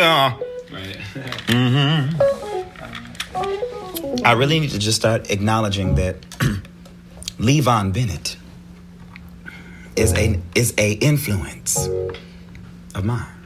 yeah. Right. I really need to just start acknowledging that Levon Bennett is a influence of mine.